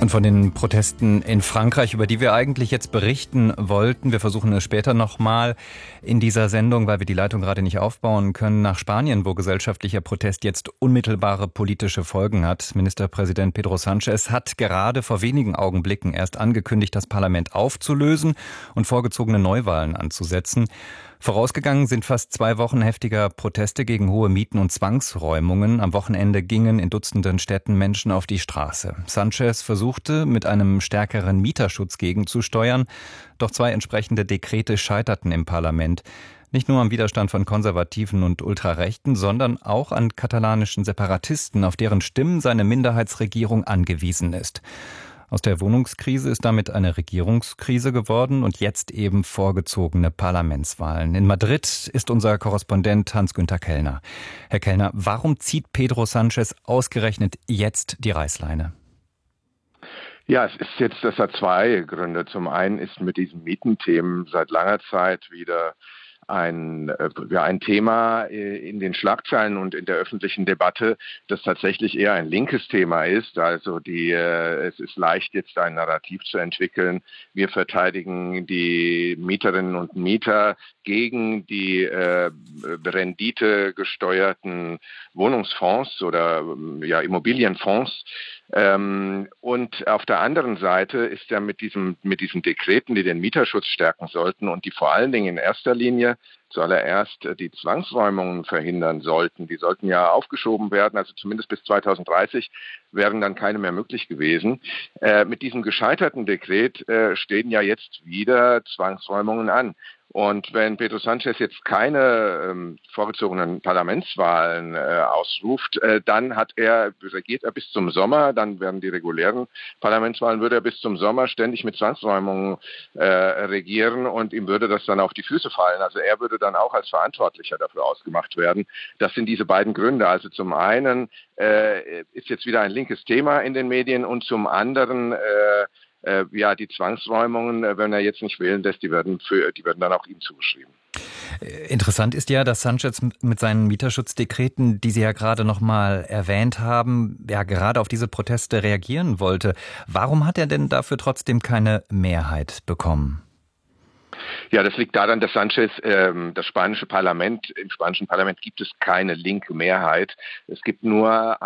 Und von den Protesten in Frankreich, über die wir eigentlich jetzt berichten wollten, wir versuchen es später nochmal in dieser Sendung, weil wir die Leitung gerade nicht aufbauen können, nach Spanien, wo gesellschaftlicher Protest jetzt unmittelbare politische Folgen hat. Ministerpräsident Pedro Sánchez hat gerade vor wenigen Augenblicken erst angekündigt, das Parlament aufzulösen und vorgezogene Neuwahlen anzusetzen. Vorausgegangen sind fast 2 Wochen heftiger Proteste gegen hohe Mieten und Zwangsräumungen. Am Wochenende gingen in Dutzenden Städten Menschen auf die Straße. Sánchez versuchte, mit einem stärkeren Mieterschutz gegenzusteuern, doch 2 entsprechende Dekrete scheiterten im Parlament. Nicht nur am Widerstand von Konservativen und Ultrarechten, sondern auch an katalanischen Separatisten, auf deren Stimmen seine Minderheitsregierung angewiesen ist. Aus der Wohnungskrise ist damit eine Regierungskrise geworden und jetzt eben vorgezogene Parlamentswahlen. In Madrid ist unser Korrespondent Hans-Günther Kellner. Herr Kellner, warum zieht Pedro Sánchez ausgerechnet jetzt die Reißleine? Ja, das hat 2 Gründe. Zum einen ist mit diesen Mietenthemen seit langer Zeit wieder ein Thema in den Schlagzeilen und in der öffentlichen Debatte, das tatsächlich eher ein linkes Thema ist. Also es ist leicht, jetzt ein Narrativ zu entwickeln. Wir verteidigen die Mieterinnen und Mieter gegen die renditegesteuerten Wohnungsfonds oder Immobilienfonds. Und auf der anderen Seite ist ja mit diesen Dekreten, die den Mieterschutz stärken sollten und die vor allen Dingen in erster Linie zuallererst die Zwangsräumungen verhindern sollten. Die sollten ja aufgeschoben werden, also zumindest bis 2030 wären dann keine mehr möglich gewesen. Mit diesem gescheiterten Dekret stehen ja jetzt wieder Zwangsräumungen an. Und wenn Pedro Sánchez jetzt keine vorgezogenen Parlamentswahlen ausruft, dann regiert er bis zum Sommer, dann werden die regulären Parlamentswahlen, würde er bis zum Sommer ständig mit Zwangsräumungen regieren und ihm würde das dann auf die Füße fallen. Also er würde dann auch als Verantwortlicher dafür ausgemacht werden. Das sind diese beiden Gründe. Also zum einen ist jetzt wieder ein linkes Thema in den Medien und zum anderen die Zwangsräumungen, wenn er jetzt nicht wählen lässt, die werden dann auch ihm zugeschrieben. Interessant ist ja, dass Sánchez mit seinen Mieterschutzdekreten, die Sie ja gerade noch mal erwähnt haben, ja gerade auf diese Proteste reagieren wollte. Warum hat er denn dafür trotzdem keine Mehrheit bekommen? Ja, das liegt daran, dass Sánchez im spanischen Parlament gibt es keine linke Mehrheit. Es gab nur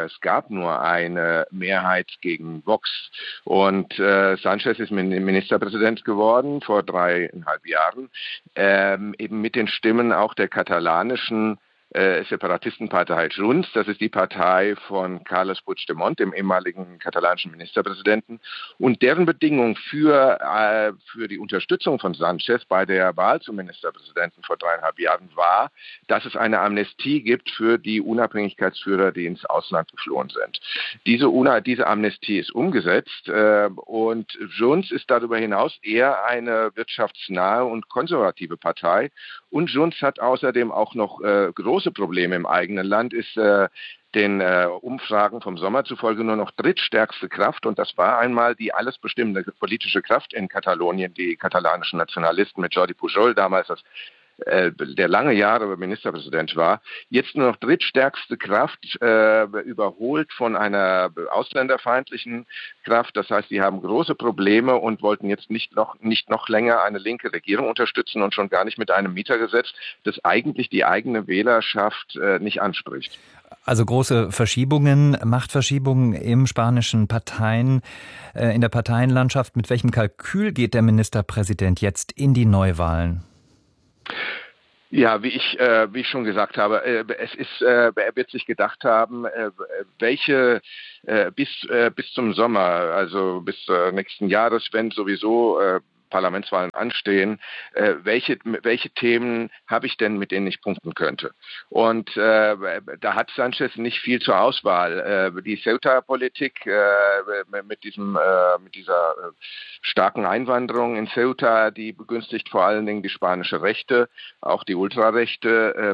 eine Mehrheit gegen Vox. Und Sánchez ist Ministerpräsident geworden vor 3,5 Jahren, eben mit den Stimmen auch der katalanischen Separatistenpartei Junts, das ist die Partei von Carles Puigdemont, dem ehemaligen katalanischen Ministerpräsidenten. Und deren Bedingung für die Unterstützung von Sánchez bei der Wahl zum Ministerpräsidenten vor 3,5 Jahren war, dass es eine Amnestie gibt für die Unabhängigkeitsführer, die ins Ausland geflohen sind. Diese Amnestie ist umgesetzt und Junts ist darüber hinaus eher eine wirtschaftsnahe und konservative Partei. Und Junts hat außerdem auch noch große Probleme im eigenen Land, ist den Umfragen vom Sommer zufolge nur noch drittstärkste Kraft. Und das war einmal die alles bestimmende politische Kraft in Katalonien, die katalanischen Nationalisten mit Jordi Pujol damals der lange Jahre Ministerpräsident war, jetzt nur noch drittstärkste Kraft, überholt von einer ausländerfeindlichen Kraft. Das heißt, sie haben große Probleme und wollten jetzt nicht noch länger eine linke Regierung unterstützen und schon gar nicht mit einem Mietergesetz, das eigentlich die eigene Wählerschaft nicht anspricht. Also große Verschiebungen, Machtverschiebungen im spanischen Parteien, in der Parteienlandschaft. Mit welchem Kalkül geht der Ministerpräsident jetzt in die Neuwahlen? Ja, wie ich schon gesagt habe, er wird sich gedacht haben, welche bis zum Sommer, also bis nächsten Jahres, wenn sowieso Parlamentswahlen anstehen, welche Themen habe ich denn, mit denen ich punkten könnte? Und da hat Sánchez nicht viel zur Auswahl. Die Ceuta-Politik mit dieser starken Einwanderung in Ceuta, die begünstigt vor allen Dingen die spanische Rechte, auch die Ultrarechte.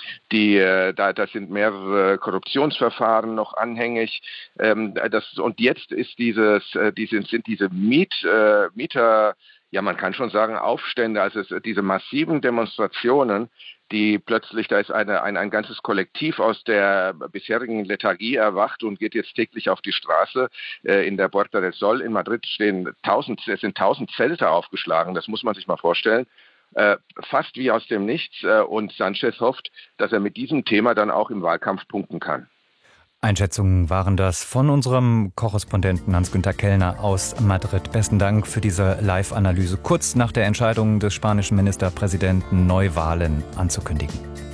Da sind mehrere Korruptionsverfahren noch anhängig. Und jetzt ist sind diese Mieter Ja, man kann schon sagen Aufstände, also diese massiven Demonstrationen, die plötzlich, da ist ein ganzes Kollektiv aus der bisherigen Lethargie erwacht und geht jetzt täglich auf die Straße. In der Puerta del Sol in Madrid es sind 1000 Zelte aufgeschlagen, das muss man sich mal vorstellen. Fast wie aus dem Nichts. Und Sanchez hofft, dass er mit diesem Thema dann auch im Wahlkampf punkten kann. Einschätzungen waren das von unserem Korrespondenten Hans-Günther Kellner aus Madrid. Besten Dank für diese Live-Analyse, kurz nach der Entscheidung des spanischen Ministerpräsidenten, Neuwahlen anzukündigen.